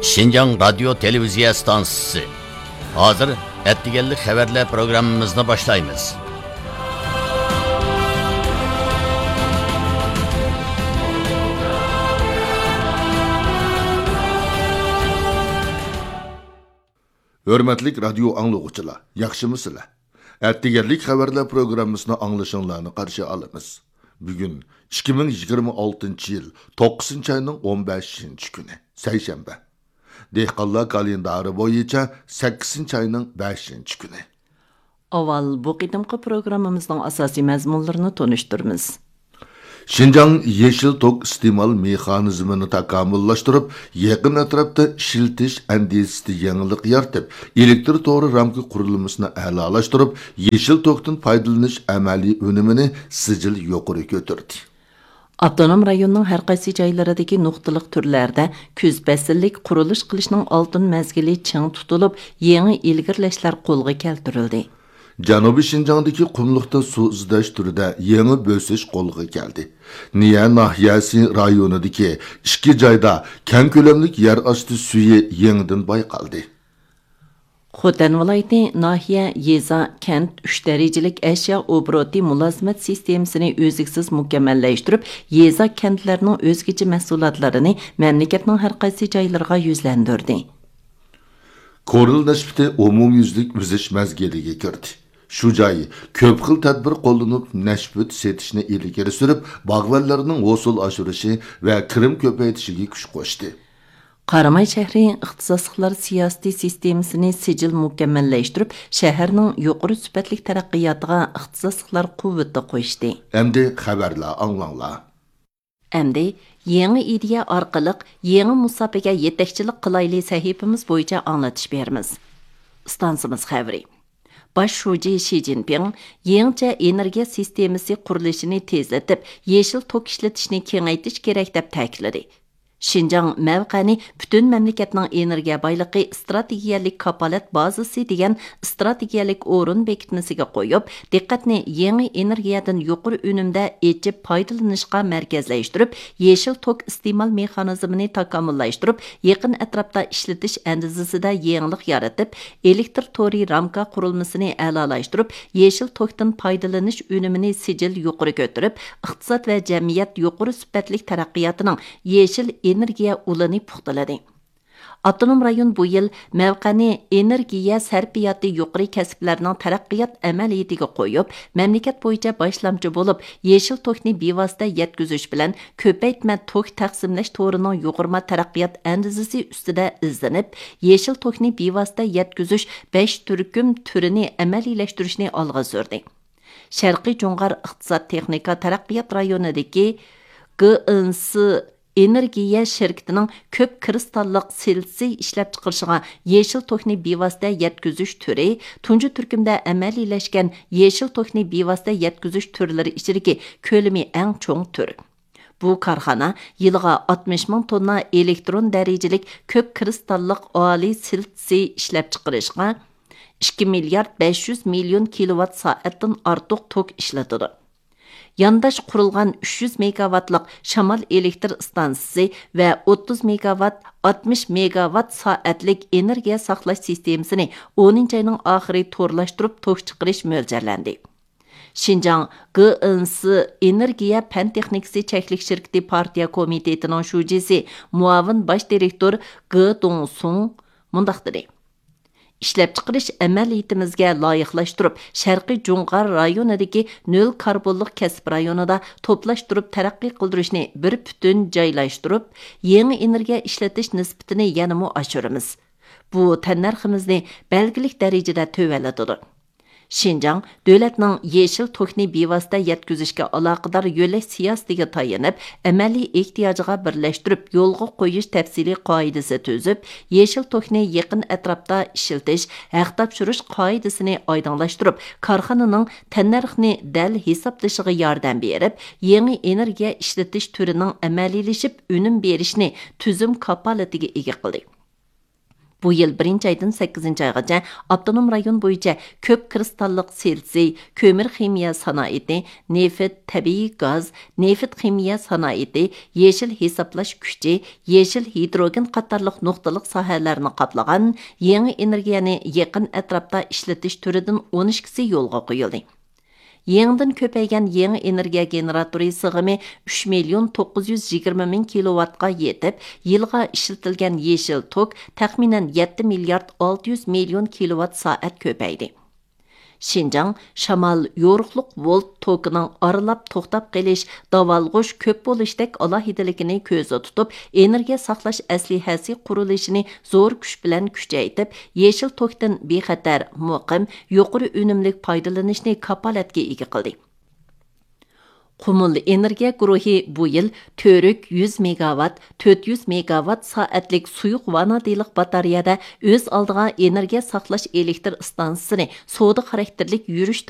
Şinjan Radyo Televiziya Stansiyasi. Hazır ettigenlik xabarlar programımızını başlayımız. Hörmətlik radio anlıqçılar, yaxşımısınızlar? Ettigenlik xabarlar programımızını anlaşınlarını qarşı alımız. Bugün 2026 yıl 9 ayının 15 günü, seyşembe. Dehqonlar kalendari bo'yicha 8 ayının 5 günü. Aval bu qidimqi programımızın asosiy mazmunlarini tonuşturmiz. Şinjan yeşil tok istimal mexanizmini takomillashtirib, yaqin atrofda ishiltish andisida yangilik yaratib, elektr to'ri ramka qurilmasini a'lolashtirib, yeşil tokdan foydalanish amaliy unumini sijil yuqori ko'tardi. Avtonom rayonning har qaysi joylaridagi nuqtaliq turlarda kuz fasllik qurilish qilishning oltin mezgili ching tutilib, yangi ilgirlashlar qo'lga keltirildi. Janubiy Şinjandagi qumliqda suv izlash turida yangi bo'sish qo'lga keldi. Niya nahiyasi rayonidagi 2 joyda keng ko'lamlik yer osti suvi yangidan bayqaldi. Xotan viloyati nahiya yeza kent 3 darajalik ashyo obroti mulozimat sistemasini o'ziksiz mukammallashtirib, yeza kentlarning o'zgacha mahsulotlarini mamlakatning har qaysi joylariga yuzlandirdi. Koril nisbati umumyuzlik o'zish mazgiliga kirdi. Shu joy ko'p xil tadbir qo'llanib nashbut setishni ilgari surib, bog'vanlarning hosil oshirishi va kirim ko'paytishiga kuch qo'shdi. Qaramay shahri ixtisosliklar siyosiy sistemasini sijil mukammallashtirib, shaharning yuqori sifatli taraqqiyotiga ixtisosliklar quvvati qo'shdi. Endi xabarlar anglanglar. Endi yangi ideya orqali yangi musobaqa yetakchilik qilayli sahifamiz bo'yicha anglatish beramiz. Stansimiz xabari. Baş şuji Xi Jinping yangicha energiya sistemasi qurilishini tezlatib, yeşil tok ishlatishni kengaytirish kerak deb ta'kidladi. Şinjan mavqani butun mamlakatning energiya boyligi strategiyalik kapolat bazasi degan strategiyalik o'rin bekitmasiga qo'yib, diqqatni yangi energiyadan yuqori unumda echib foydalanishga markazlashtirib, yeşil tok iste'mol mexanizmini takomillashtirib, yaqin atrofda ishlatish andizasida yangilik yaratib, elektr to'ri ramka qurilmasini a'lolashtirib, yeşil tokdan foydalanish unumini sijil yuqori ko'tarib, iqtisod va jamiyat yuqori sifatli taraqqiyotining yeşil energiya ulani puxtaladi. Avtonom rayon bu yil mavqani energiya sarfiyoti yuqori kasblarning taraqqiyot amaliyatiga qo'yib, mamlakat bo'yicha boshlamchi bo'lib, yeşil tokni bevosita yetkazish bilan ko'paytma tok taqsimlash to'rining yuqorma taraqqiyot andizasi ustida izlanib, yeşil tokni bevosita yetkazish 5 turkum turini amaliylashtirish olg'a surdi. Sharqiy Jo'ng'ar iqtisod texnika taraqqiyot rayonidagi GNS energiya şirketining ko'p kristalliq silsi ishlab chiqarishiga yeşil tokni bevosita yetkazish turi tunji turkumda amaliylashgan yeşil tokni bevosita yetkazish turlari ichidagi ko'lami eng cho'ng tur. Bu korxona yiliga 60 ming tonna elektron darajalik ko'p kristalliq oliy silsi ishlab chiqarishga 2 milliard 500 million kilowatt soatdan ortiq tok ishlatadi. Yandaş qurilgan 300 megawattlik shamol elektr stansiyasi va 30 megawatt 60 megawatt soatlik energiya saqlash sistemasini 10-oyning oxiri to'rlashtirib tok chiqarish mo'ljallanadi. Şinjan GNS Energiya Pan Texnikasi cheklik shirkati partiya komitetining shujisi muavin bosh direktor G Dongsung mundaq dedi. İşləp çıxırış əməliyyətimizə layiqləşdirib, Şərqi Jo'ng'ar rayonidagi 0 karbonluq kəsb rayonida toplaşdırıb tərəqqi qıldırışını bir bütün joylashtirib, yangi energiya ishlatish nisbatini yanımı aşırımız. Bu tannarximizni belgilik darajada tövalatadi. Şinjan davlatning yeşil tokni bevosita yetkazishga aloqador yo'lash siyosatiga tayanib, amaliy ehtiyojiga birlashtirib, yo'lga qo'yish tafsiliy qoidasi tuzib, yeşil tokni yaqin atrofda ishlatish, haq topshirish qoidasini oydinlashtirib, korxonaning tannarxni dal hisoblashiga yordam berib, yangi energiya ishlatish turining amaliylashib, unum berishni tuzum kapolatiga ega qildi. Bu yıl 1 aydan 8 aygacha avtonom rayon bo'yicha ko'p kristalliq selsiy, ko'mir ximiya sanoati, neft, tabiiy gaz, neft ximiya sanoati, yeşil hisoblash kuchi, yeşil hidrogen qatorliq nuqtaliq sohalarni qoplagan yangi energiyani yaqin atrofda ishlatish turidan 12si yo'lga qo'yildi. Yangidan ko'paygan yangi energiya generatori sig'imi 3.920.000 kilovatga yetib, yilga ishlatilgan yeşil tok taxminan 7 milliard 600 million kilovat soat ko'paydi. Şinjan shamol yo'riqliq volt tokining aralab to'xtab qelish, davolg'ish ko'p bo'lishdak alohidaligini ko'zda tutib, energiya saqlash aslihasi qurilishini zo'r kuch bilan kuchaytirib, yeşil tokdan bexatar, muqim, yuqori unumli foydalanishni kapolatga ega qildi. Qumul energiya guruhi bu yil Төрік 100 megawatt, 400 megawatt soatlik suyuq vanadiylik batareyada o'z oldiga energiya saqlash elektr stansiyasini soda xarakterlik yurish